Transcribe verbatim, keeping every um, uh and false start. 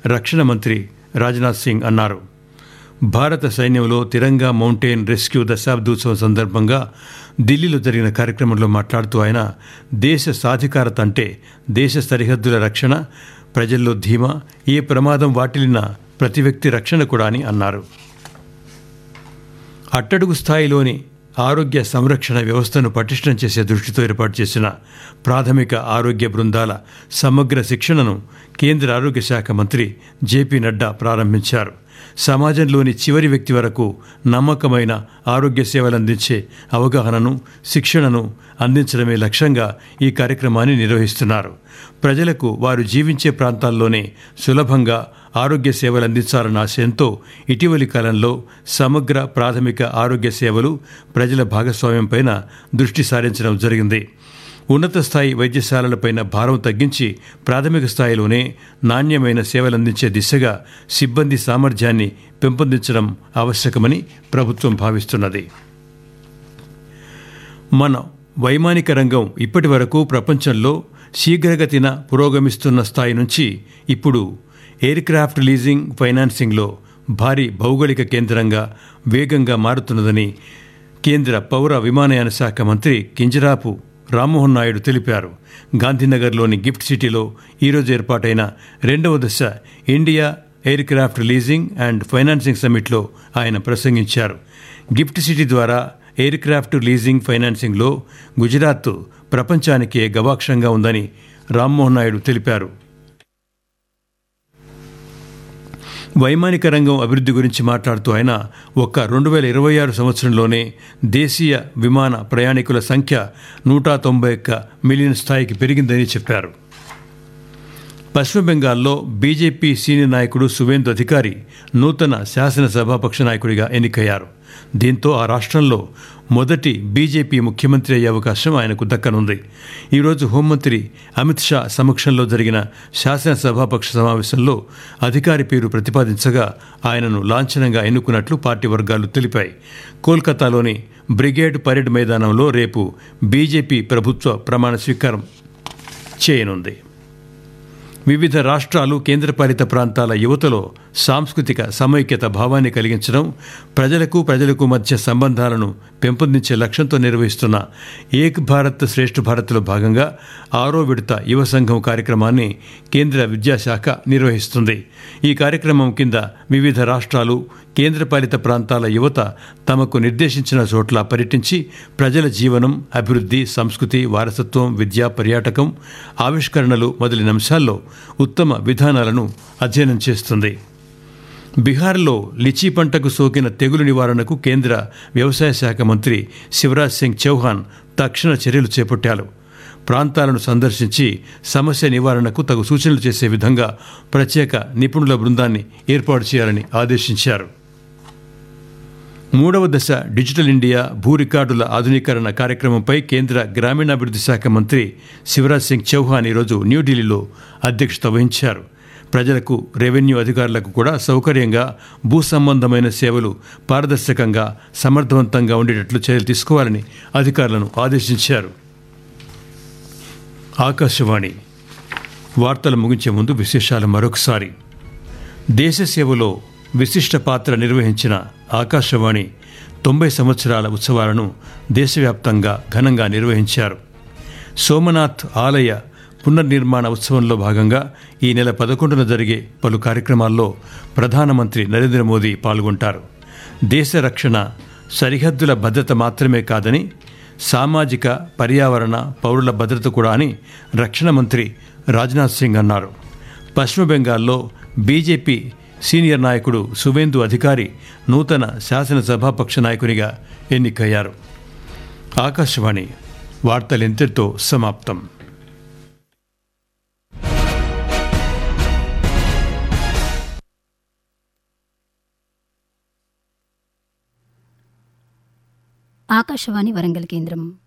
రక్షణ మంత్రి రాజ్నాథ్ సింగ్ అన్నారు. భారత సైన్యంలో తిరంగా మౌంటైన్ రెస్క్యూ దశాబ్దోత్సవం సందర్భంగా ఢిల్లీలో జరిగిన కార్యక్రమంలో మాట్లాడుతూ ఆయన దేశ సాధికారత అంటే దేశ సరిహద్దుల రక్షణ, ప్రజల్లో ధీమా, ఏ ప్రమాదం వాటిల్లిన ప్రతి వ్యక్తి రక్షణ కూడా అని అన్నారు. అట్టడుగు స్థాయిలోని ఆరోగ్య సంరక్షణ వ్యవస్థను పటిష్టం చేసే దృష్టితో ఏర్పాటు చేసిన ప్రాథమిక ఆరోగ్య బృందాల సమగ్ర శిక్షణను కేంద్ర ఆరోగ్య శాఖ మంత్రి జేపీ నడ్డా ప్రారంభించారు. సమాజంలోని చివరి వ్యక్తి వరకు నమ్మకమైన ఆరోగ్య సేవలు అందించే అవగాహనను, శిక్షణను అందించడమే లక్ష్యంగా ఈ కార్యక్రమాన్ని నిర్వహిస్తున్నారు. ప్రజలకు వారు జీవించే ప్రాంతాల్లోనే సులభంగా ఆరోగ్య సేవలు అందించాలన్న ఆశయంతో ఇటీవలి కాలంలో సమగ్ర ప్రాథమిక ఆరోగ్య సేవలు ప్రజల భాగస్వామ్యంపైన దృష్టి సారించడం జరిగింది. ఉన్నత స్థాయి వైద్యశాలలపైన భారం తగ్గించి ప్రాథమిక స్థాయిలోనే నాణ్యమైన సేవలందించే దిశగా సిబ్బంది సామర్థ్యాన్ని పెంపొందించడం ఆవశ్యకమని ప్రభుత్వం భావిస్తున్నది. మన వైమానిక రంగం ఇప్పటి వరకు ప్రపంచంలో శీఘ్రగతిన పురోగమిస్తున్న స్థాయి నుంచి ఇప్పుడు ఎయిర్ క్రాఫ్ట్ లీజింగ్, ఫైనాన్సింగ్లో భారీ భౌగోళిక కేంద్రంగా వేగంగా మారుతున్నదని కేంద్ర పౌర విమానయాన శాఖ మంత్రి కింజరాపు రామ్మోహన్ నాయుడు తెలిపారు. గాంధీనగర్లోని గిఫ్ట్ సిటీలో ఈరోజు ఏర్పాటైన రెండవ దశ India air craft leasing and financing సమ్మిట్లో ఆయన ప్రసంగించారు. గిఫ్ట్ సిటీ ద్వారా ఎయిర్ క్రాఫ్ట్ లీజింగ్, ఫైనాన్సింగ్లో గుజరాత్ ప్రపంచానికే గవాక్షంగా ఉందని రామ్మోహన్ నాయుడు తెలిపారు. వైమానిక రంగం అభివృద్ధి గురించి మాట్లాడుతూ ఆయన ఒక్క రెండు వేల ఇరవై ఆరు సంవత్సరంలోనే దేశీయ విమాన ప్రయాణికుల సంఖ్య నూట తొంభై ఒక్క మిలియన్ స్థాయికి పెరిగిందని చెప్పారు. పశ్చిమ బెంగాల్లో బీజేపీ సీనియర్ నాయకుడు సువేందు అధికారి నూతన శాసనసభాపక్ష నాయకుడిగా ఎన్నికయ్యారు. దీంతో ఆ రాష్ట్రంలో మొదటి బీజేపీ ముఖ్యమంత్రి అయ్యే అవకాశం ఆయనకు దక్కనుంది. ఈరోజు హోంమంత్రి అమిత్ షా సమక్షంలో జరిగిన శాసనసభాపక్ష సమావేశంలో అధికారి పేరు ప్రతిపాదించగా ఆయనను లాంఛనంగా ఎన్నుకున్నట్లు పార్టీ వర్గాలు తెలిపాయి. కోల్కతాలోని బ్రిగేడ్ పరేడ్ మైదానంలో రేపు బీజేపీ ప్రభుత్వ ప్రమాణ స్వీకారం చేయనుంది. వివిధ రాష్ట్రాలు, కేంద్రపాలిత ప్రాంతాల యువతలో సాంస్కృతిక సమైక్యత భావాన్ని కలిగించడం, ప్రజలకు ప్రజలకు మధ్య సంబంధాలను పెంపొందించే లక్ష్యంతో నిర్వహిస్తున్న ఏక్ భారత్ శ్రేష్ఠ భారత్లో భాగంగా ఆరో విడత యువ సంఘం కార్యక్రమాన్ని కేంద్ర విద్యాశాఖ నిర్వహిస్తుంది. ఈ కార్యక్రమం కింద వివిధ రాష్ట్రాలు, కేంద్రపాలిత ప్రాంతాల యువత తమకు నిర్దేశించిన చోట్ల పర్యటించి ప్రజల జీవనం, అభివృద్ధి, సంస్కృతి, వారసత్వం, విద్య, పర్యాటకం, ఆవిష్కరణలు మొదలైన అంశాల్లో ఉత్తమ విధానాలను అధ్యయనం చేస్తుంది. బీహార్లో లిచీ పంటకు సోకిన తెగులు నివారణకు కేంద్ర వ్యవసాయ శాఖ మంత్రి శివరాజ్ సింగ్ చౌహాన్ తక్షణ చర్యలు చేపట్టారు. ప్రాంతాలను సందర్శించి సమస్య నివారణకు తగు సూచనలు చేసే విధంగా ప్రత్యేక నిపుణుల బృందాన్ని ఏర్పాటు చేయాలని ఆదేశించారు. మూడవ దశ డిజిటల్ ఇండియా భూ రికార్డుల ఆధునీకరణ కార్యక్రమంపై కేంద్ర గ్రామీణాభివృద్ధి శాఖ మంత్రి శివరాజ్ సింగ్ చౌహాన్ ఈరోజు న్యూఢిల్లీలో అధ్యక్షత వహించారు. ప్రజలకు, రెవెన్యూ అధికారులకు కూడా సౌకర్యంగా భూ సంబంధమైన సేవలు పారదర్శకంగా, సమర్థవంతంగా ఉండేటట్లు చర్యలు తీసుకోవాలని అధికారులను ఆదేశించారు. ఆకాశవాణి వార్తలు ముగించే ముందు విశేషాలు మరొకసారి. దేశ సేవలో విశిష్ట పాత్ర నిర్వహించిన ఆకాశవాణి తొంభై సంవత్సరాల ఉత్సవాలను దేశవ్యాప్తంగా ఘనంగా నిర్వహించారు. సోమనాథ్ ఆలయ పునర్నిర్మాణ ఉత్సవంలో భాగంగా ఈ నెల పదకొండున జరిగే పలు కార్యక్రమాల్లో ప్రధానమంత్రి నరేంద్ర మోదీ పాల్గొంటారు. దేశ రక్షణ సరిహద్దుల భద్రత మాత్రమే కాదని సామాజిక, పర్యావరణ, పౌరుల భద్రత కూడా అని రక్షణ మంత్రి రాజ్నాథ్ సింగ్ అన్నారు. పశ్చిమ బెంగాల్లో బీజేపీ సీనియర్ నాయకుడు సువేందు అధికారి నూతన శాసనసభాపక్ష నాయకునిగా ఎన్నికయ్యారు. ఆకాశవాణి వార్తలు ఇంతటితో సమాప్తం. ఆకాశవాణి వరంగల్ కేంద్రం.